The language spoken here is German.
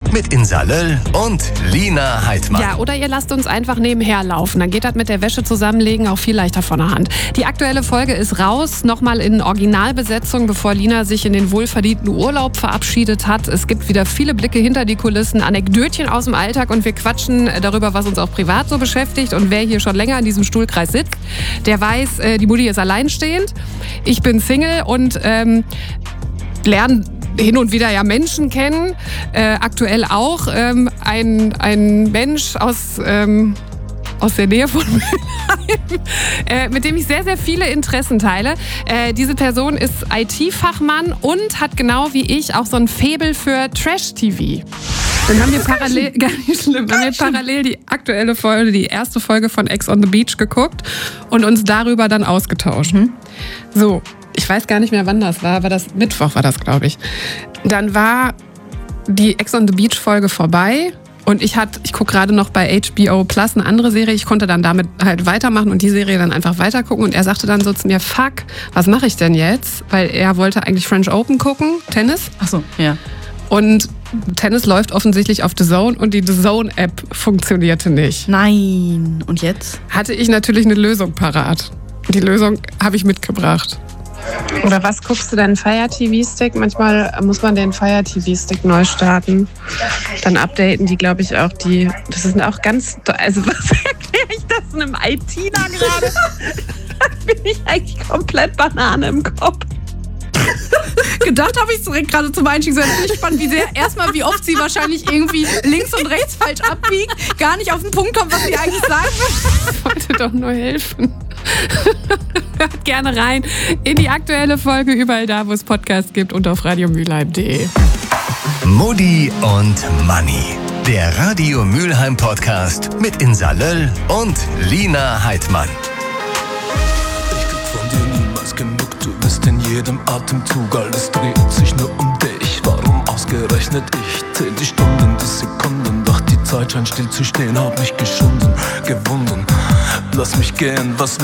mit Insa Löll und Lina Heidmann. Ja, oder ihr lasst uns einfach nebenher laufen. Dann geht das mit der Wäsche zusammenlegen auch viel leichter von der Hand. Die aktuelle Folge ist raus, nochmal in Originalbesetzung, bevor Lina sich in den wohlverdienten Urlaub verabschiedet hat. Es gibt wieder viele Blicke hinter die Kulissen, Anekdötchen aus dem Alltag und wir quatschen darüber, was uns auch privat so beschäftigt. Und wer hier schon länger in diesem Stuhlkreis sitzt, der weiß, die Mutti ist alleinstehend. Ich bin Single und lerne hin und wieder ja Menschen kennen. Aktuell auch ein Mensch aus der Nähe von Mülheim, mit dem ich sehr, sehr viele Interessen teile. Diese Person ist IT-Fachmann und hat genau wie ich auch so ein Faible für Trash-TV. Dann haben wir parallel, gar nicht schlimm, haben wir parallel die aktuelle Folge, die erste Folge von Ex on the Beach geguckt und uns darüber dann ausgetauscht. So, ich weiß gar nicht mehr, wann das war, Mittwoch war das, glaube ich. Dann war die Ex on the Beach Folge vorbei und ich gucke gerade noch bei HBO Plus eine andere Serie. Ich konnte dann damit halt weitermachen und die Serie dann einfach weitergucken und er sagte dann so zu mir, fuck, was mache ich denn jetzt? Weil er wollte eigentlich French Open gucken, Tennis. Ach so, ja. Und Tennis läuft offensichtlich auf The Zone und die The Zone App funktionierte nicht. Nein. Und jetzt? Hatte ich natürlich eine Lösung parat. Die Lösung habe ich mitgebracht. Oder was guckst du denn? Fire TV Stick? Manchmal muss man den Fire TV Stick neu starten. Dann updaten die, glaube ich, auch die. Das sind auch ganz. Also, was erkläre ich das einem ITler gerade? Da bin ich eigentlich komplett Banane im Kopf. Gedacht habe ich direkt gerade zum Einstieg. So bin ich gespannt, wie oft sie wahrscheinlich irgendwie links und rechts falsch abbiegt, gar nicht auf den Punkt kommt, was sie eigentlich sagen will. Ich wollte doch nur helfen. Hört gerne rein in die aktuelle Folge, überall da, wo es Podcasts gibt und auf radiomülheim.de. Mutti und Manni. Der Radio Mülheim Podcast mit Insa Löll und Lina Heidmann. Ich krieg von dir niemals genug, du bist in jedem Atemzug, alles dreht sich nur um dich. Warum ausgerechnet ich? Zähl die Stunden, die Sekunden, doch die Zeit scheint still zu stehen. Hab mich geschunden, gewunden, lass mich gehen, was